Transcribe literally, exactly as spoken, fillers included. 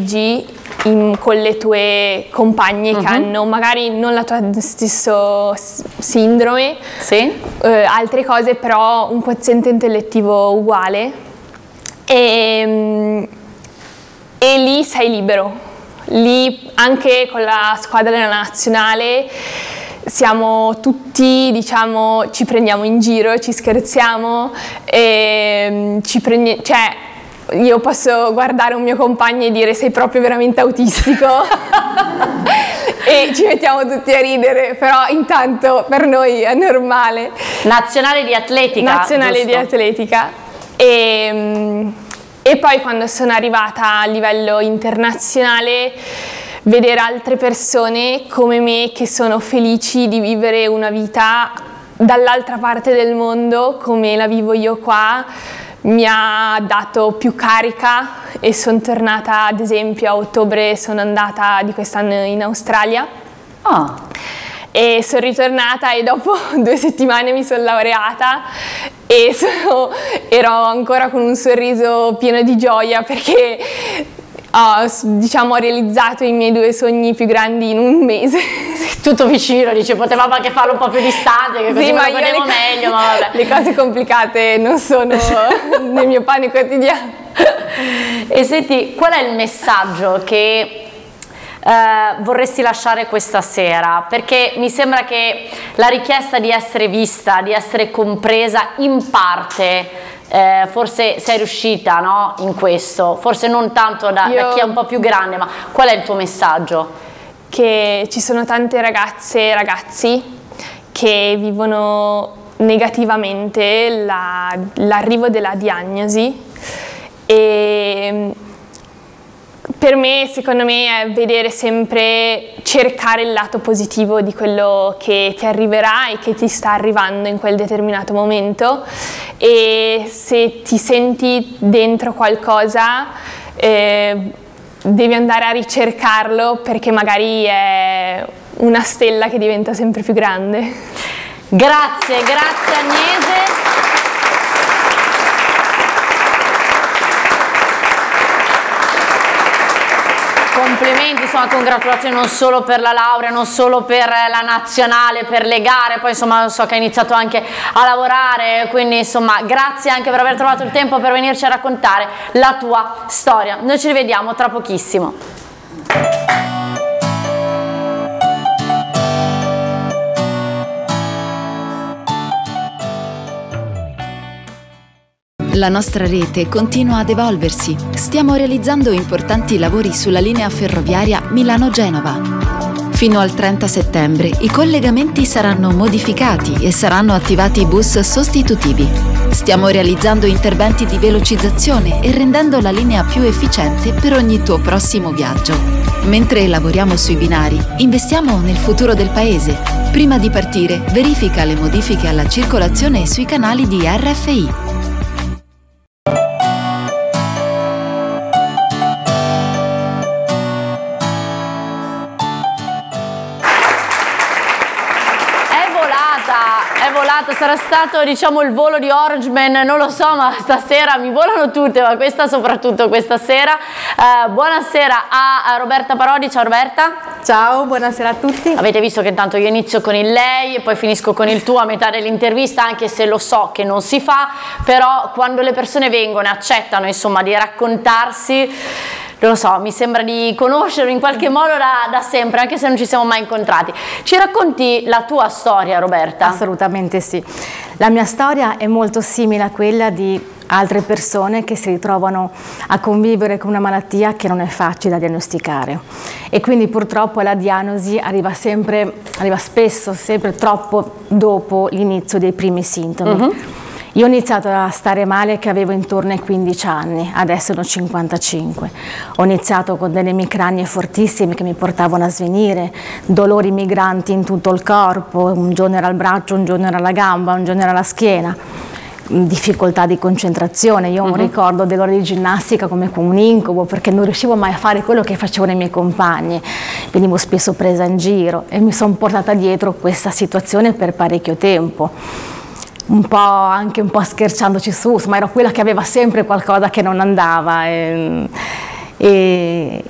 pareggi in, con le tue compagne uh-huh. che hanno magari non la tua stessa sindrome, sì. eh, altre cose, però un quoziente intellettivo uguale, e, e lì sei libero. Lì anche con la squadra della nazionale siamo tutti, diciamo, ci prendiamo in giro, ci scherziamo, e ci prendi, cioè io posso guardare un mio compagno e dire sei proprio veramente autistico e ci mettiamo tutti a ridere, però intanto per noi è normale. Nazionale di atletica. Nazionale giusto? di atletica. E, e poi quando sono arrivata a livello internazionale, vedere altre persone come me che sono felici di vivere una vita dall'altra parte del mondo come la vivo io qua, mi ha dato più carica, e sono tornata, ad esempio a ottobre sono andata di quest'anno in Australia. Oh. E sono ritornata e dopo due settimane mi sono laureata e sono, ero ancora con un sorriso pieno di gioia perché ho, diciamo, ho realizzato i miei due sogni più grandi in un mese. Tutto vicino, dice, potevamo anche farlo un po' più distante, che così sì, me ma lo godevo meglio, ma vabbè. Le cose complicate non sono nel mio pane quotidiano. E senti, qual è il messaggio che eh, vorresti lasciare questa sera? Perché mi sembra che la richiesta di essere vista, di essere compresa in parte, Eh, forse sei riuscita, no, in questo, forse non tanto da, Io... da chi è un po' più grande, ma qual è il tuo messaggio? Che ci sono tante ragazze e ragazzi che vivono negativamente la, l'arrivo della diagnosi, e per me, secondo me, è vedere sempre, cercare il lato positivo di quello che ti arriverà e che ti sta arrivando in quel determinato momento, e se ti senti dentro qualcosa eh, devi andare a ricercarlo, perché magari è una stella che diventa sempre più grande. Grazie, grazie Agnese. Complimenti, insomma, congratulazioni non solo per la laurea, non solo per la nazionale, per le gare, poi insomma so che hai iniziato anche a lavorare, quindi insomma grazie anche per aver trovato il tempo per venirci a raccontare la tua storia. Noi ci rivediamo tra pochissimo. La nostra rete continua ad evolversi. Stiamo realizzando importanti lavori sulla linea ferroviaria Milano-Genova. Fino al trenta settembre i collegamenti saranno modificati e saranno attivati bus sostitutivi. Stiamo realizzando interventi di velocizzazione e rendendo la linea più efficiente per ogni tuo prossimo viaggio. Mentre lavoriamo sui binari, investiamo nel futuro del paese. Prima di partire, verifica le modifiche alla circolazione sui canali di R F I. Sarà stato, diciamo, il volo di Orange Man, non lo so, ma stasera mi volano tutte, ma questa soprattutto questa sera. Eh, buonasera a Roberta Parodi. Ciao Roberta. Ciao, buonasera a tutti. Avete visto che intanto io inizio con il lei e poi finisco con il tu a metà dell'intervista, anche se lo so che non si fa, però quando le persone vengono e accettano, insomma, di raccontarsi, non lo so, mi sembra di conoscerlo in qualche modo da, da sempre, anche se non ci siamo mai incontrati. Ci racconti la tua storia, Roberta? Assolutamente sì. La mia storia è molto simile a quella di altre persone che si ritrovano a convivere con una malattia che non è facile da diagnosticare, e quindi purtroppo la diagnosi arriva sempre, arriva spesso, sempre troppo dopo l'inizio dei primi sintomi. Uh-huh. Io ho iniziato a stare male che avevo intorno ai quindici anni, adesso ne ho cinquantacinque. Ho iniziato con delle emicranie fortissime che mi portavano a svenire, dolori migranti in tutto il corpo, un giorno era al braccio, un giorno era alla gamba, un giorno era alla schiena, difficoltà di concentrazione. Io ho un uh-huh. ricordo dell'ora di ginnastica come un incubo, perché non riuscivo mai a fare quello che facevano i miei compagni, venivo spesso presa in giro e mi sono portata dietro questa situazione per parecchio tempo. Un po' anche un po' scherzandoci su, ma ero quella che aveva sempre qualcosa che non andava, e, e,